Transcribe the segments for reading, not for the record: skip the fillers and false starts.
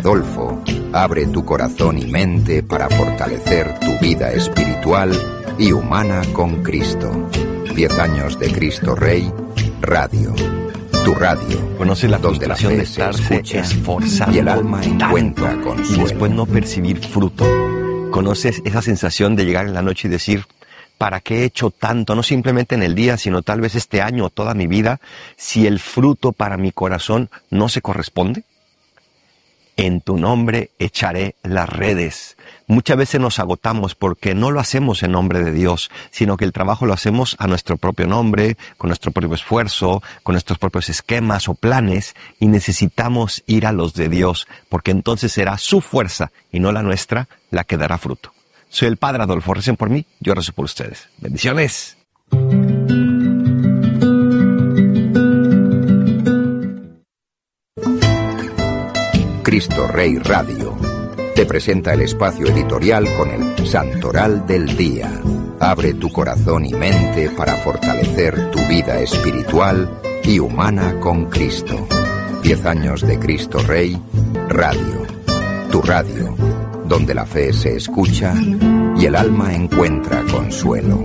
Adolfo abre tu corazón y mente para fortalecer tu vida espiritual y humana con Cristo. 10 años de Cristo Rey, Radio. Tu radio. Conoce la donde la frustración fe de se estarse escucha esforzando y el alma encuentra tanto consuelo. y después no percibir fruto. Conoces esa sensación de llegar en la noche y decir, ¿para qué he hecho tanto? No simplemente en el día, sino tal vez este año o toda mi vida, si el fruto para mi corazón no se corresponde. En tu nombre echaré las redes. Muchas veces nos agotamos porque no lo hacemos en nombre de Dios, sino que el trabajo lo hacemos a nuestro propio nombre, con nuestro propio esfuerzo, con nuestros propios esquemas o planes, y necesitamos ir a los de Dios, porque entonces será su fuerza y no la nuestra la que dará fruto. Soy el Padre Adolfo, recen por mí, yo rezo por ustedes. Bendiciones. Cristo Rey Radio te presenta el espacio editorial con el Santoral del Día. Abre tu corazón y mente para fortalecer tu vida espiritual y humana con Cristo. 10 años de Cristo Rey, Radio. Tu radio, donde la fe se escucha y el alma encuentra consuelo.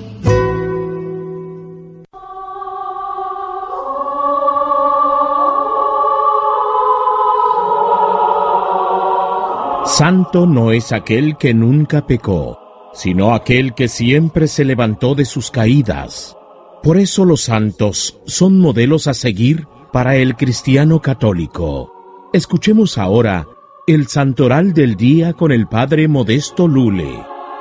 Santo no es aquel que nunca pecó, sino aquel que siempre se levantó de sus caídas. Por eso los santos son modelos a seguir para el cristiano católico. Escuchemos ahora el Santoral del Día con el Padre Modesto Lule.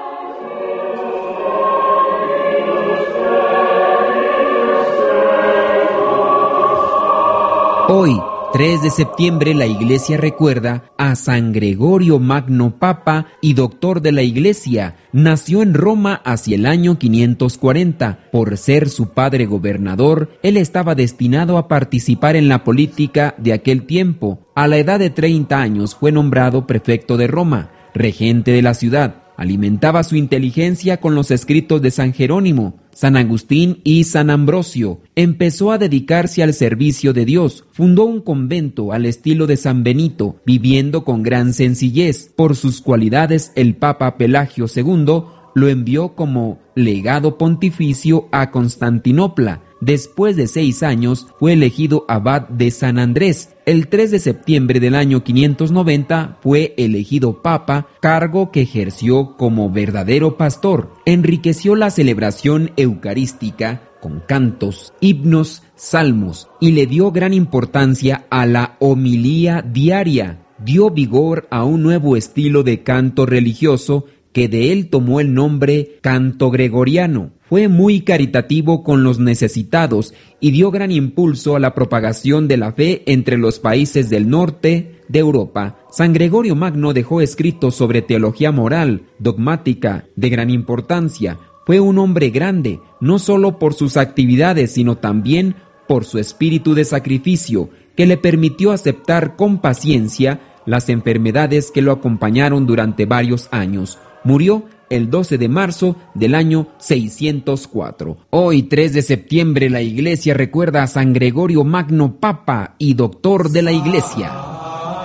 Hoy, 3 de septiembre, la Iglesia recuerda a San Gregorio Magno, Papa y doctor de la Iglesia. Nació en Roma hacia el año 540. Por ser su padre gobernador, él estaba destinado a participar en la política de aquel tiempo. A la edad de 30 años fue nombrado prefecto de Roma, regente de la ciudad. Alimentaba su inteligencia con los escritos de San Jerónimo, San Agustín y San Ambrosio. Empezó a dedicarse al servicio de Dios. Fundó un convento al estilo de San Benito, viviendo con gran sencillez. Por sus cualidades, el Papa Pelagio II lo envió como legado pontificio a Constantinopla. Después de 6 años, fue elegido abad de San Andrés. El 3 de septiembre del año 590 fue elegido papa, cargo que ejerció como verdadero pastor. Enriqueció la celebración eucarística con cantos, himnos, salmos, y le dio gran importancia a la homilía diaria. Dio vigor a un nuevo estilo de canto religioso que de él tomó el nombre canto gregoriano. Fue muy caritativo con los necesitados y dio gran impulso a la propagación de la fe entre los países del norte de Europa. San Gregorio Magno dejó escritos sobre teología moral, dogmática, de gran importancia. Fue un hombre grande, no solo por sus actividades, sino también por su espíritu de sacrificio, que le permitió aceptar con paciencia las enfermedades que lo acompañaron durante varios años. Murió el 12 de marzo del año 604. Hoy, 3 de septiembre, la Iglesia recuerda a San Gregorio Magno, Papa y doctor de la Iglesia.